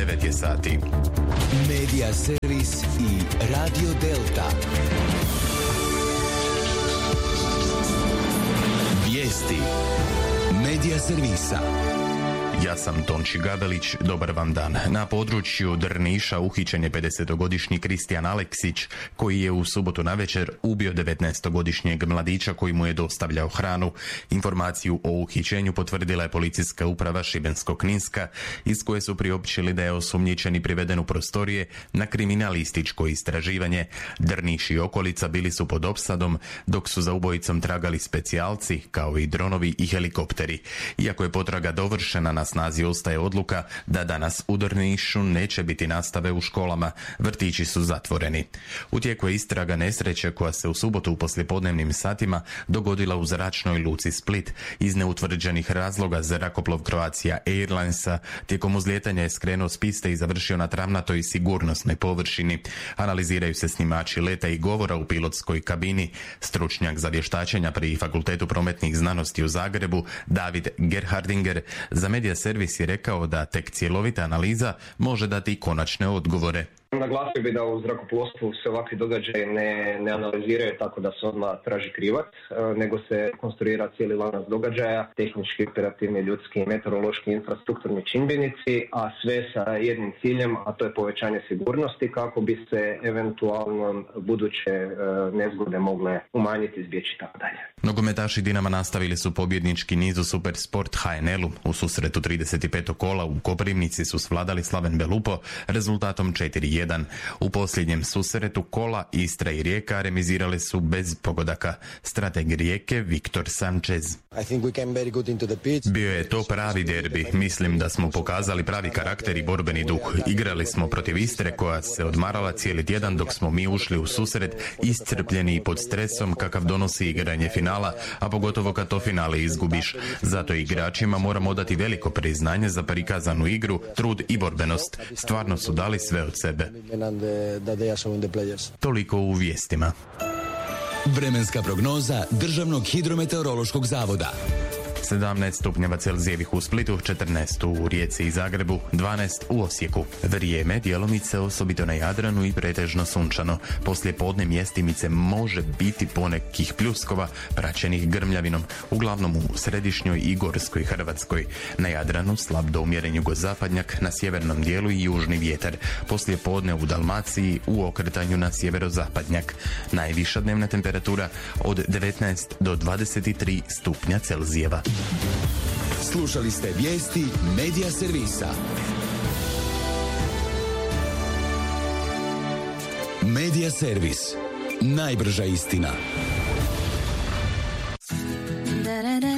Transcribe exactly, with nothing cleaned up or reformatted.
devet je sati. Medija servis i Radio Delta. Vijesti Medija servisa. Ja sam Tonči Gabelić, dobar vam dan. Na području Drniša uhićen je pedesetogodišnji Kristijan Aleksić, koji je u subotu navečer ubio devetnaestogodišnjeg mladića koji mu je dostavljao hranu. Informaciju o uhićenju potvrdila je policijska uprava Šibensko-kninska, iz koje su priopćili da je osumnjičeni priveden u prostorije na kriminalističko istraživanje. Drniš i okolica bili su pod opsadom, dok su za ubojicom tragali specijalci, kao i dronovi i helikopteri. Iako je potraga dovršena, na snazi ostaje odluka da danas u Drnišu neće biti nastave u školama, vrtići su zatvoreni. U tijeku je istraga nesreće koja se u subotu u poslijepodnevnim satima dogodila u zračnoj luci Split. Iz neutvrđenih razloga zrakoplov Croatia Airlinesa tijekom uzlijetanja je skrenuo s piste i završio na travnatoj sigurnosnoj površini. Analiziraju se snimači leta i govora u pilotskoj kabini. Stručnjak za vještačenja pri Fakultetu prometnih znanosti u Zagrebu, David Gerhardinger, za Medija servis je rekao da tek cjelovita analiza može dati konačne odgovore. Naglasio bi da u zrakoplovstvu se ovakvi događaji ne, ne analiziraju tako da se odmah traži krivac, nego se konstruira cijeli lanac događaja, tehnički, operativni, ljudski, meteorološki, infrastrukturni čimbenici, a sve sa jednim ciljem, a to je povećanje sigurnosti kako bi se eventualno buduće nezgode mogle umanjiti, izbjeći tako dalje. Nogometaši Dinama nastavili su pobjednički niz u Supersport H N L-u. U susretu trideset petog kola u Koprivnici su svladali Slaven Belupo rezultatom četiri jedan. U posljednjem susretu kola Istra i Rijeka remizirale su bez pogodaka. Strateg Rijeke Viktor Sanchez: bio je to pravi derbi. Mislim da smo pokazali pravi karakter i borbeni duh. Igrali smo protiv Istre koja se odmarala cijeli tjedan, dok smo mi ušli u susret iscrpljeni i pod stresom kakav donosi igranje finala, a pogotovo kad to finale izgubiš. Zato igračima moramo dati veliko priznanje za prikazanu igru, trud i borbenost. Stvarno su dali sve od sebe. Toliko u vijestima. Vremenska prognoza Državnog hidrometeorološkog zavoda. sedamnaest stupnjeva Celzijevih u Splitu, četrnaest u Rijeci i Zagrebu, dvanaest u Osijeku. Vrijeme djelomice osobito na Jadranu i pretežno sunčano. Poslije podne mjestimice može biti ponekih pljuskova praćenih grmljavinom, uglavnom u središnjoj i gorskoj Hrvatskoj. Na Jadranu slab do umjeren jugozapadnjak, na sjevernom dijelu i južni vjetar. Poslije podne u Dalmaciji u okretanju na sjeverozapadnjak. Najviša dnevna temperatura od devetnaest do dvadeset tri stupnja Celzijeva. Slušali ste vijesti Medija servisa. Medija servis. Najbrža istina.